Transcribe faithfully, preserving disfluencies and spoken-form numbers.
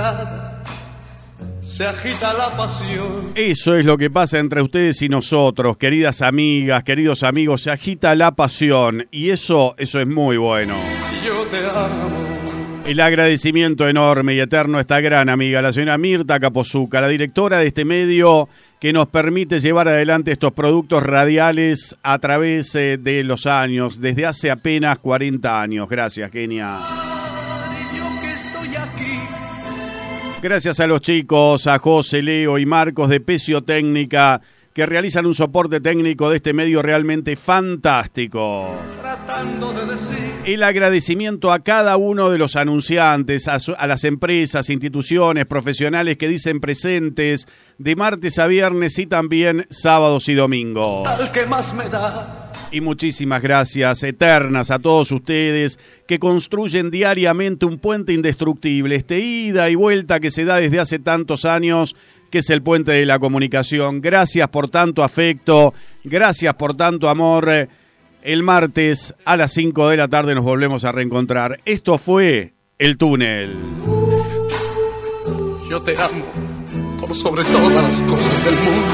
mirada se agita la pasión. Eso es lo que pasa entre ustedes y nosotros, queridas amigas, queridos amigos, se agita la pasión y eso, eso es muy bueno. Yo te amo. El agradecimiento enorme y eterno a esta gran amiga, la señora Mirta Capozuca, la directora de este medio que nos permite llevar adelante estos productos radiales a través eh, de los años, desde hace apenas cuarenta años. Gracias, genia. Gracias a los chicos, a José, Leo y Marcos de Pesio Técnica, que realizan un soporte técnico de este medio realmente fantástico. Tratando de decir. El agradecimiento a cada uno de los anunciantes, a, su, a las empresas, instituciones, profesionales que dicen presentes de martes a viernes y también sábados y domingos. Al que más me da. Y muchísimas gracias eternas a todos ustedes que construyen diariamente un puente indestructible, este ida y vuelta que se da desde hace tantos años, que es el puente de la comunicación. Gracias por tanto afecto, gracias por tanto amor. El martes a las cinco de la tarde nos volvemos a reencontrar. Esto fue El Túnel. Yo te amo por sobre todas las cosas del mundo.